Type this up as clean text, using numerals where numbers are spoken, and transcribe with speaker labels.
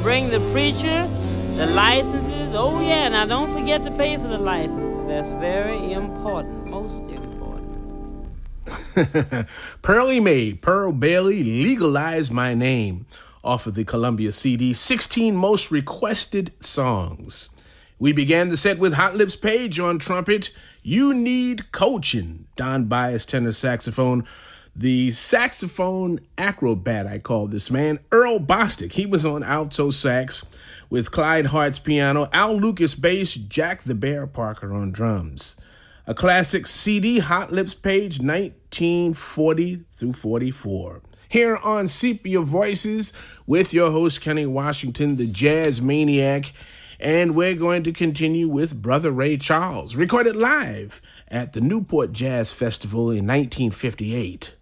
Speaker 1: bring the preacher, the licenses. Oh, yeah, now don't forget to pay for the licenses. That's very important, most important.
Speaker 2: Pearly Mae, Pearl Bailey, Legalize My Name, off of the Columbia CD, 16 Most Requested Songs. We began the set with Hot Lips Page on trumpet, You Need Coaching, Don Byas tenor saxophone, the saxophone acrobat, I call this man, Earl Bostic. He was on alto sax with Clyde Hart's piano, Al Lucas bass, Jack the Bear Parker on drums. A classic CD, Hot Lips Page, 1940 through 44. Here on Sepia Voices with your host, Kenny Washington, the Jazz Maniac, and we're going to continue with Brother Ray Charles, recorded live at the Newport Jazz Festival in 1958.